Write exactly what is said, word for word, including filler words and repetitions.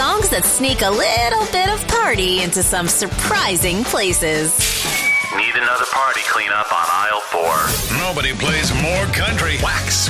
songs that sneak a little bit of party into some surprising places. Need another party cleanup on aisle four. Nobody plays more country. Wax